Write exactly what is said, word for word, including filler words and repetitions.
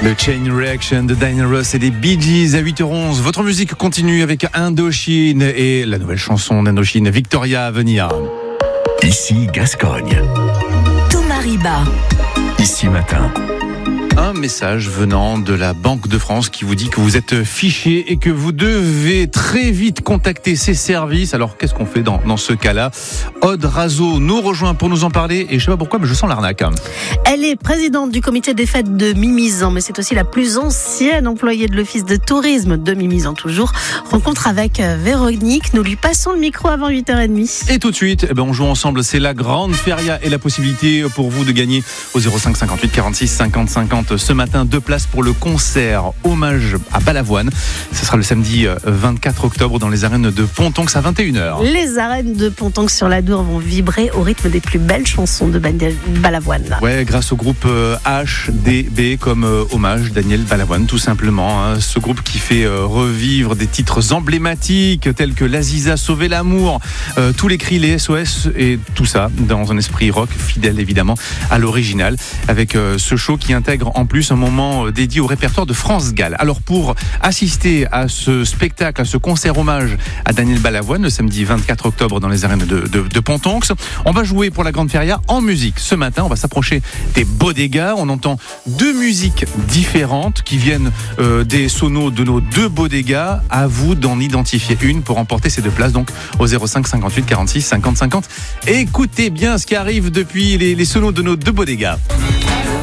Le Chain Reaction de Diana Ross et des Bee Gees à huit heures onze. Votre musique continue avec Indochine et la nouvelle chanson d'Indochine, Victoria à venir. Ici Gascogne. Thomas Riba. Ici Matin. Un message venant de la Banque de France qui vous dit que vous êtes fiché et que vous devez très vite contacter ses services. Alors qu'est-ce qu'on fait dans, dans ce cas-là? Aude Razo nous rejoint pour nous en parler et je sais pas pourquoi mais je sens l'arnaque. Elle est présidente du comité des fêtes de Mimizan, mais c'est aussi la plus ancienne employée de l'office de tourisme de Mimizan toujours. Rencontre avec Véronique, nous lui passons le micro avant huit heures trente. Et tout de suite, eh ben on joue ensemble, c'est la grande feria et la possibilité pour vous de gagner au zéro cinq cinquante-huit quarante-six cinquante cinquante ce matin deux places pour le concert hommage à Balavoine. Ce sera le samedi vingt-quatre octobre dans les arènes de Pontonx à vingt et une heures. Les arènes de Pontonx sur la Dour vont vibrer au rythme des plus belles chansons de Balavoine. Ouais, grâce au groupe H D B comme hommage Daniel Balavoine tout simplement. Hein. Ce groupe qui fait revivre des titres emblématiques tels que l'Aziza, Sauver l'amour, euh, tous les cris, les S O S et tout ça dans un esprit rock fidèle évidemment à l'original avec euh, ce show qui intègre en plus un moment dédié au répertoire de France Gall. Alors pour assister à ce spectacle, à ce concert hommage à Daniel Balavoine le samedi vingt-quatre octobre dans les arènes de, de, de Pontonx, on va jouer pour la Grande Feria en musique. Ce matin, on va s'approcher des Bodega. On entend deux musiques différentes qui viennent euh, des sonos de nos deux Bodega. À vous d'en identifier une pour remporter ces deux places donc au zéro cinq cinquante-huit quarante-six cinquante cinquante. Écoutez bien ce qui arrive depuis les, les sonos de nos deux Bodega.